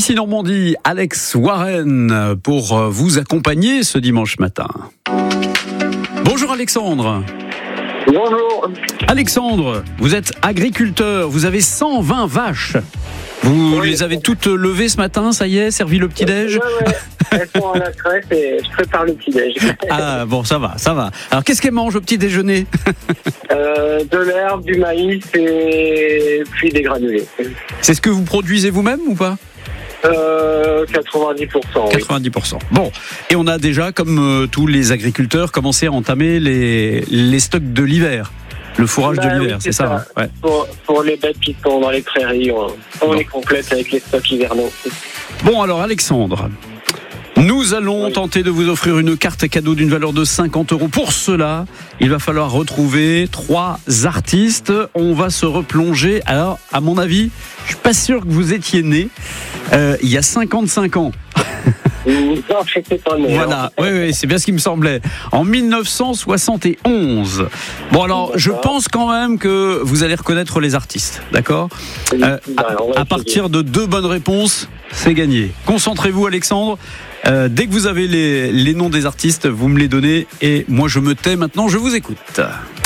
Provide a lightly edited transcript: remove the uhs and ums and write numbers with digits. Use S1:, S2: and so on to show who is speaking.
S1: Ici Normandie, Alex Warren pour vous accompagner ce dimanche matin. Bonjour Alexandre.
S2: Bonjour.
S1: Alexandre, vous êtes agriculteur, vous avez 120 vaches. Vous les avez toutes levées ce matin, ça y est, servi le petit-déj ?
S2: Ouais. Elles sont à la crête et je prépare le petit-déj.
S1: Ah bon, ça va. Alors qu'est-ce qu'elles mangent au petit déjeuner ?
S2: De l'herbe, du maïs et puis des granulés.
S1: C'est ce que vous produisez vous-même ou pas ?
S2: 90%.
S1: 90%. Bon, et on a déjà, comme tous les agriculteurs, commencé à entamer les stocks de l'hiver. Le fourrage de l'hiver,
S2: oui,
S1: c'est ça. Ouais.
S2: Pour les bêtes qui sont dans les prairies, on les complète avec les stocks hivernaux.
S1: Bon, alors Alexandre, nous allons tenter de vous offrir une carte cadeau d'une valeur de 50 €. Pour cela, il va falloir retrouver 3 artistes. On va se replonger. Alors, à mon avis, je suis pas sûr que vous étiez né il y a 55 ans.
S2: Non, je sais pas né.
S1: Voilà, oui, c'est bien ce qui me semblait. En 1971. Bon, alors, je pense quand même que vous allez reconnaître les artistes, d'accord ? À partir de 2 bonnes réponses, c'est gagné. Concentrez-vous, Alexandre. Dès que vous avez les noms des artistes, vous me les donnez et moi je me tais maintenant, je vous écoute.